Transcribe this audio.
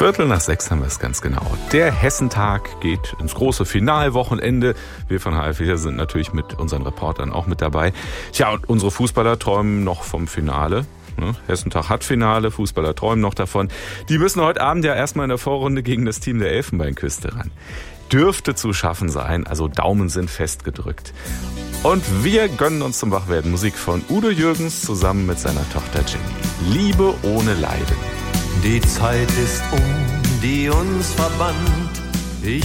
5:15 haben wir es ganz genau. Der Hessentag geht ins große Finalwochenende. Wir von HR4 sind natürlich mit unseren Reportern auch mit dabei. Tja, und unsere Fußballer träumen noch vom Finale. Hessentag hat Finale, Fußballer träumen noch davon. Die müssen heute Abend ja erstmal in der Vorrunde gegen das Team der Elfenbeinküste ran. Dürfte zu schaffen sein, also Daumen sind festgedrückt. Und wir gönnen uns zum Wachwerden Musik von Udo Jürgens zusammen mit seiner Tochter Jenny. Liebe ohne Leiden. Die Zeit ist die uns verband.